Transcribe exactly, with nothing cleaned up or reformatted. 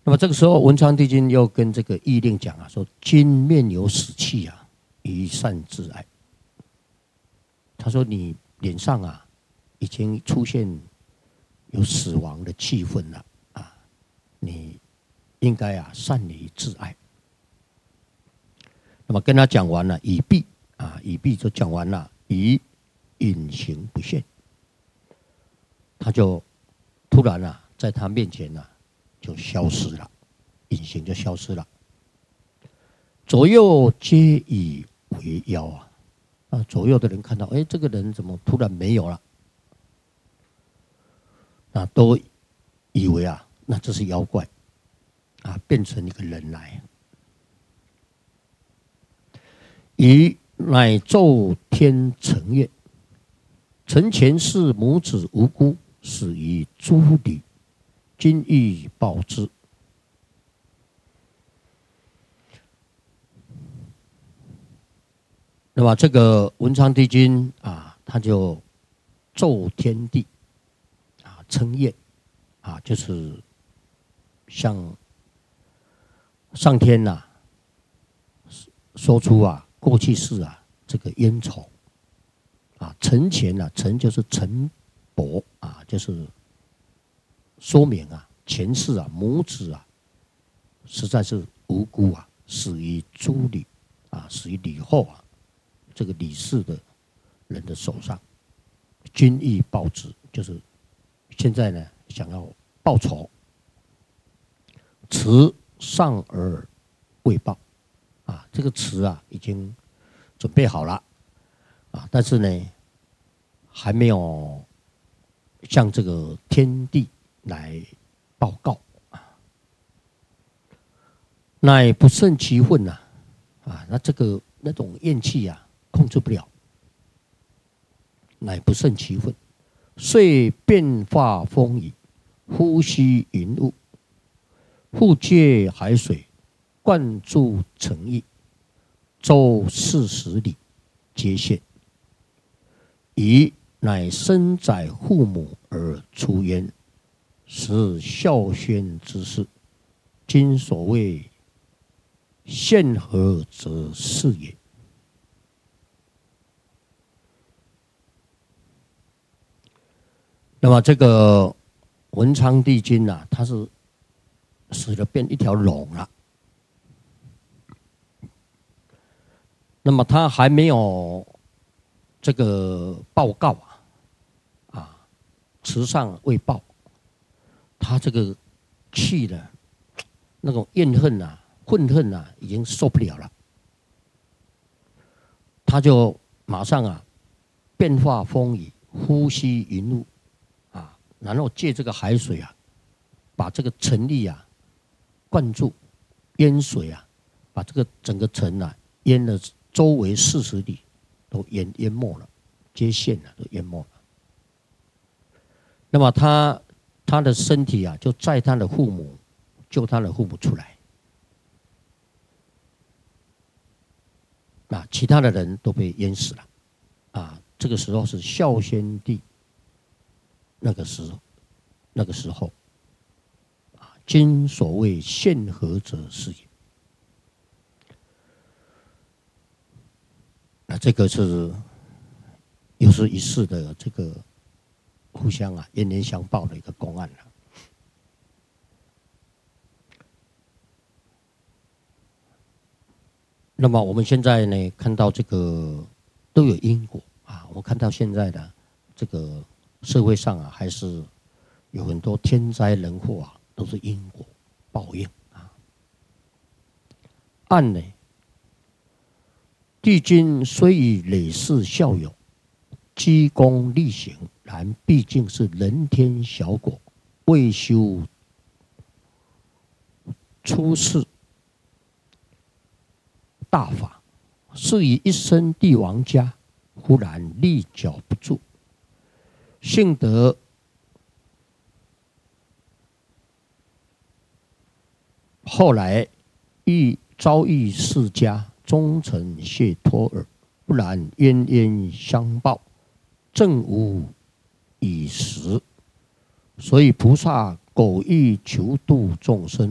那么这个时候，文昌帝君又跟这个义令讲啊，说：“君面有死气啊，宜善自爱。”他说：“你脸上啊，已经出现有死亡的气氛了啊，你应该啊善于自爱。”那么跟他讲完了，以毕啊，以毕就讲完了，以隐形不现，他就突然啊，在他面前啊。就消失了，隐形就消失了。左右皆以为妖啊！啊，左右的人看到，哎，这个人怎么突然没有了？啊，都以为啊，那这是妖怪啊，变成一个人来。以乃奏天承愿，臣前世母子无辜，死于诸吕。今欲报之。那么这个文昌帝君啊，他就奏天地啊，称愿啊，就是向上天呐、啊、说出啊过去世啊这个冤仇啊，臣前啊，臣就是臣薄啊，就是。说明啊，前世啊，母子啊，实在是无辜啊，死于诸吕啊，死于吕后啊，这个吕氏的人的手上。君欲报之，就是现在呢，想要报仇。辞上而未报啊，这个词啊已经准备好了啊，但是呢，还没有向这个天地。来报告啊，乃不胜其愤呐啊，那这个那种怨气啊，控制不了，乃不胜其愤，遂变化风雨，呼吸云雾，复借海水，灌注城邑，周四十里，皆陷。以乃身载父母而出焉。是孝宣之事，今所谓献和则是也。那么这个文昌帝君呐、啊，他是死了变一条龙了。那么他还没有这个报告啊，啊，慈上未报。他这个气呢，那种怨恨呐、啊、愤恨呐、啊，已经受不了了。他就马上啊，变化风雨，呼吸云雾，啊，然后借这个海水啊，把这个城邑啊灌注，淹水啊，把这个整个城啊淹了，周围四十里都淹淹没了，接线啊都淹没了。那么他。他的身体啊，就载他的父母，救他的父母出来。啊，其他的人都被淹死了。啊，这个时候是孝宣帝那个时候，那个时候，啊，今所谓献和者是也。那这个是有时一世的这个。互相啊冤冤相报的一个公案了。那么我们现在呢，看到这个都有因果啊。我看到现在的这个社会上啊，还是有很多天灾人祸啊，都是因果报应啊。按呢，帝君虽以累世孝友，积功立行。然毕竟是人天小果，未修出世大法，是以一生帝王家，忽然立脚不住，幸得后来遇遭遇世家，终成谢托尔，不然冤冤相报，正无以时。所以菩萨苟欲求度众生，